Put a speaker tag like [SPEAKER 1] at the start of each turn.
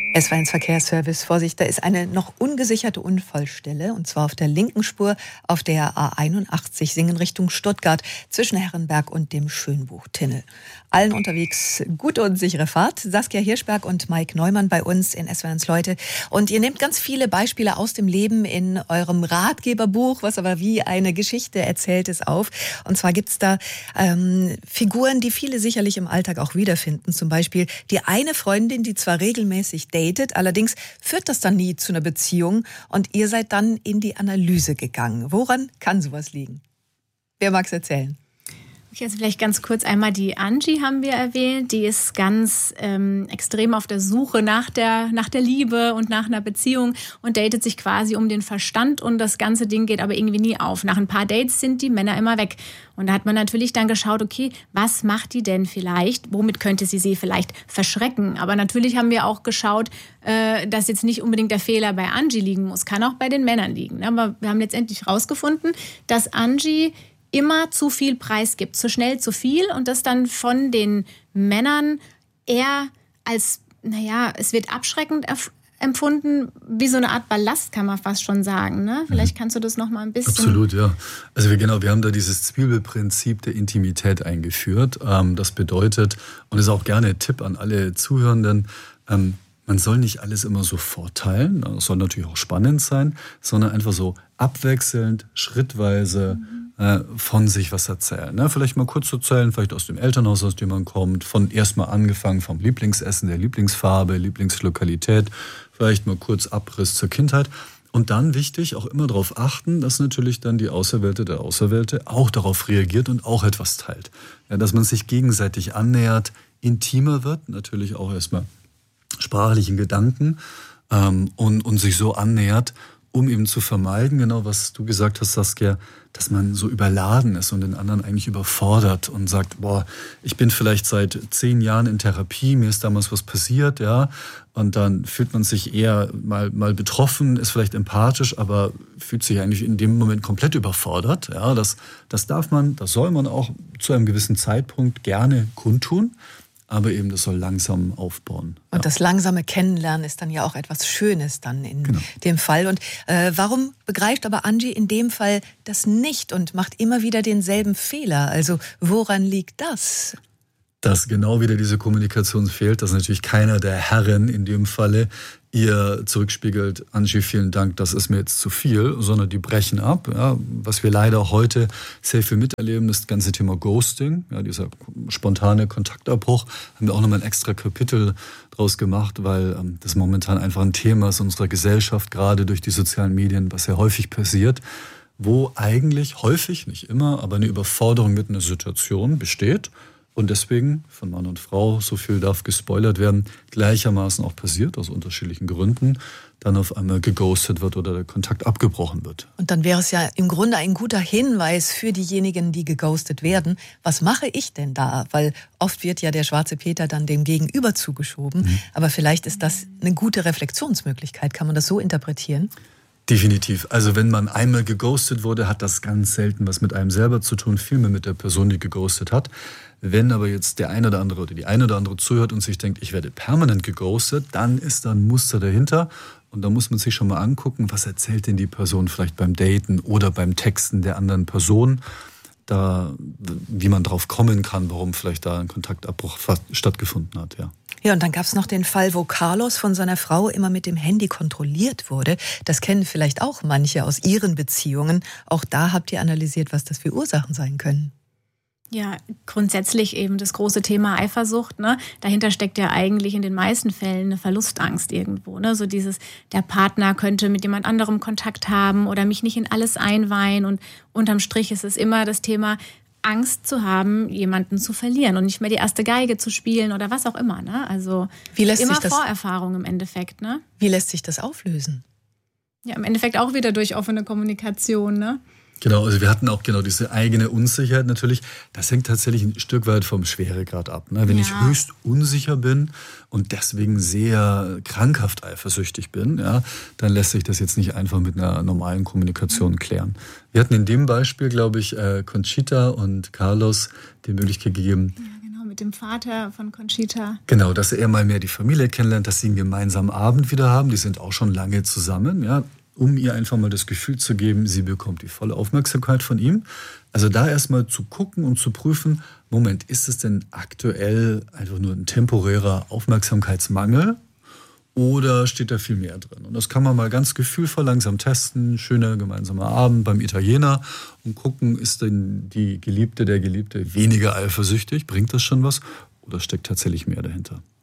[SPEAKER 1] SW1 Verkehrsservice, Vorsicht, da ist eine noch ungesicherte Unfallstelle, und zwar auf der linken Spur auf der A81 Singen Richtung Stuttgart zwischen Herrenberg und dem Schönbuchtunnel. Allen unterwegs gute und sichere Fahrt. Saskia Hirschberg und Mike Neumann bei uns in SW1 Leute. Und ihr nehmt ganz viele Beispiele aus dem Leben in eurem Ratgeberbuch, was aber wie eine Geschichte erzählt ist, auf. Und zwar gibt's da Figuren, die viele sicherlich im Alltag auch wiederfinden. Zum Beispiel die eine Freundin, die zwar regelmäßig datet, allerdings führt das dann nie zu einer Beziehung und ihr seid dann in die Analyse gegangen. Woran kann sowas liegen? Wer mag's erzählen?
[SPEAKER 2] Okay, also vielleicht ganz kurz einmal die Angie haben wir erwähnt. Die ist ganz extrem auf der Suche nach der Liebe und nach einer Beziehung und datet sich quasi um den Verstand und das ganze Ding geht aber irgendwie nie auf. Nach ein paar Dates sind die Männer immer weg. Und da hat man natürlich dann geschaut, okay, was macht die denn vielleicht? Womit könnte sie vielleicht verschrecken? Aber natürlich haben wir auch geschaut, dass jetzt nicht unbedingt der Fehler bei Angie liegen muss. Kann auch bei den Männern liegen. Aber wir haben letztendlich rausgefunden, dass Angie immer zu viel Preis gibt, zu schnell zu viel und das dann von den Männern eher als, es wird abschreckend empfunden, wie so eine Art Ballast, kann man fast schon sagen. Ne? Vielleicht kannst du das noch mal ein bisschen...
[SPEAKER 3] Absolut, ja. Also wir haben da dieses Zwiebelprinzip der Intimität eingeführt. Das bedeutet, und das ist auch gerne ein Tipp an alle Zuhörenden, man soll nicht alles immer sofort teilen, das soll natürlich auch spannend sein, sondern einfach so abwechselnd, schrittweise von sich was erzählen. Ne? Vielleicht mal kurz erzählen, vielleicht aus dem Elternhaus, aus dem man kommt, von erstmal angefangen vom Lieblingsessen, der Lieblingsfarbe, Lieblingslokalität, vielleicht mal kurz Abriss zur Kindheit. Und dann wichtig, auch immer darauf achten, dass natürlich dann die Auserwählte, der Auserwählte auch darauf reagiert und auch etwas teilt. Ja, dass man sich gegenseitig annähert, intimer wird, natürlich auch erstmal sprachlichen Gedanken und sich so annähert, um eben zu vermeiden, genau was du gesagt hast, Saskia, dass man so überladen ist und den anderen eigentlich überfordert und sagt, ich bin vielleicht seit 10 Jahren in Therapie, mir ist damals was passiert, ja, und dann fühlt man sich eher mal betroffen, ist vielleicht empathisch, aber fühlt sich eigentlich in dem Moment komplett überfordert, ja, das soll man auch zu einem gewissen Zeitpunkt gerne kundtun. Aber eben, das soll langsam aufbauen.
[SPEAKER 1] Und das langsame Kennenlernen ist dann ja auch etwas Schönes dann in dem Fall. Und warum begreift aber Angie in dem Fall das nicht und macht immer wieder denselben Fehler? Also woran liegt das?
[SPEAKER 3] Dass genau wieder diese Kommunikation fehlt, dass natürlich keiner der Herren in dem Falle ihr zurückspiegelt, Angie, vielen Dank, das ist mir jetzt zu viel, sondern die brechen ab. Ja, was wir leider heute sehr viel miterleben, das ganze Thema Ghosting, ja, dieser spontane Kontaktabbruch, haben wir auch nochmal ein extra Kapitel draus gemacht, weil das momentan einfach ein Thema ist unserer Gesellschaft, gerade durch die sozialen Medien, was sehr häufig passiert, wo eigentlich häufig, nicht immer, aber eine Überforderung mit einer Situation besteht. Und deswegen, von Mann und Frau, so viel darf gespoilert werden, gleichermaßen auch passiert, aus unterschiedlichen Gründen, dann auf einmal geghostet wird oder der Kontakt abgebrochen wird.
[SPEAKER 1] Und dann wäre es ja im Grunde ein guter Hinweis für diejenigen, die geghostet werden. Was mache ich denn da? Weil oft wird ja der schwarze Peter dann dem Gegenüber zugeschoben. Aber vielleicht ist das eine gute Reflexionsmöglichkeit. Kann man das so interpretieren?
[SPEAKER 3] Definitiv. Also wenn man einmal geghostet wurde, hat das ganz selten was mit einem selber zu tun, vielmehr mit der Person, die geghostet hat. Wenn aber jetzt der eine oder andere oder die eine oder andere zuhört und sich denkt, ich werde permanent geghostet, dann ist da ein Muster dahinter. Und da muss man sich schon mal angucken, was erzählt denn die Person vielleicht beim Daten oder beim Texten der anderen Person, wie man drauf kommen kann, warum vielleicht da ein Kontaktabbruch stattgefunden hat, ja.
[SPEAKER 1] Ja, und dann gab es noch den Fall, wo Carlos von seiner Frau immer mit dem Handy kontrolliert wurde. Das kennen vielleicht auch manche aus ihren Beziehungen. Auch da habt ihr analysiert, was das für Ursachen sein können.
[SPEAKER 2] Ja, grundsätzlich eben das große Thema Eifersucht. Ne? Dahinter steckt ja eigentlich in den meisten Fällen eine Verlustangst irgendwo. Ne? So dieses, der Partner könnte mit jemand anderem Kontakt haben oder mich nicht in alles einweihen. Und unterm Strich ist es immer das Thema, Angst zu haben, jemanden zu verlieren und nicht mehr die erste Geige zu spielen oder was auch immer. Ne? Also immer Vorerfahrung im Endeffekt. Ne?
[SPEAKER 1] Wie lässt sich das auflösen?
[SPEAKER 2] Ja, im Endeffekt auch wieder durch offene Kommunikation, ne?
[SPEAKER 3] Genau, also wir hatten auch genau diese eigene Unsicherheit natürlich. Das hängt tatsächlich ein Stück weit vom Schweregrad ab. Ne? Wenn ich höchst unsicher bin und deswegen sehr krankhaft eifersüchtig bin, ja, dann lässt sich das jetzt nicht einfach mit einer normalen Kommunikation klären. Wir hatten in dem Beispiel, glaube ich, Conchita und Carlos die Möglichkeit gegeben,
[SPEAKER 2] mit dem Vater von Conchita.
[SPEAKER 3] Genau, dass er mal mehr die Familie kennenlernt, dass sie einen gemeinsamen Abend wieder haben. Die sind auch schon lange zusammen, ja, um ihr einfach mal das Gefühl zu geben, sie bekommt die volle Aufmerksamkeit von ihm. Also da erstmal zu gucken und zu prüfen, Moment, ist es denn aktuell einfach nur ein temporärer Aufmerksamkeitsmangel oder steht da viel mehr drin? Und das kann man mal ganz gefühlvoll langsam testen, schöner gemeinsamer Abend beim Italiener und gucken, ist denn die Geliebte, der Geliebte weniger eifersüchtig, bringt das schon was oder steckt tatsächlich mehr dahinter?